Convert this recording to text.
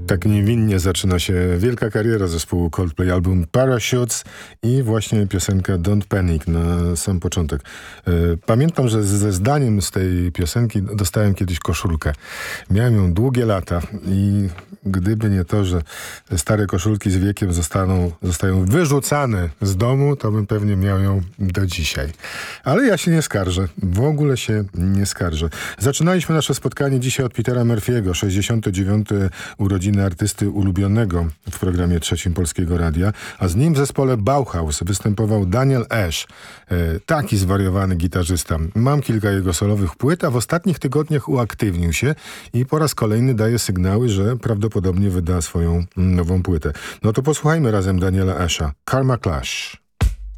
Tak niewinnie zaczyna się wielka kariera zespołu Coldplay, album Parachutes i właśnie piosenka Don't Panic na sam początek. Pamiętam, że ze zdaniem z tej piosenki dostałem kiedyś koszulkę. Miałem ją długie lata i gdyby nie to, że stare koszulki z wiekiem zostają wyrzucane z domu, to bym pewnie miał ją do dzisiaj. Ale ja się nie skarżę. W ogóle się nie skarżę. Zaczynaliśmy nasze spotkanie dzisiaj od Petera Murphy'ego, 69. urodziny artysty ulubionego w programie trzecim Polskiego Radia, a z nim w zespole Bauhaus występował Daniel Ash, taki zwariowany gitarzysta. Mam kilka jego solowych płyt, a w ostatnich tygodniach uaktywnił się i po raz kolejny daje sygnały, że prawdopodobnie wyda swoją nową płytę. No to posłuchajmy razem Daniela Asha. Karma Clash.